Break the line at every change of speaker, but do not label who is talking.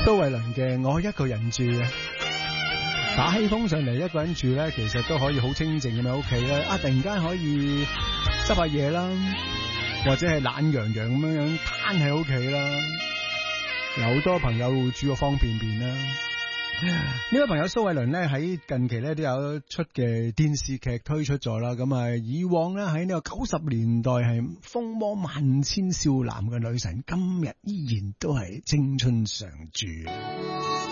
蘇慧倫嘅我一個人住嘅，打起風上嚟一個人住咧，其實都可以好清靜咁喺屋企咧，突然間可以執下嘢啦，或者係懶洋洋咁樣攤喺屋企啦。有好多朋友會煮個方便麵啦。呢位朋友蘇慧倫咧喺近期咧都有出嘅電視劇推出咗啦，咁啊以往咧喺呢個90年代係風魔萬千少男嘅女神，今日依然都係青春常駐。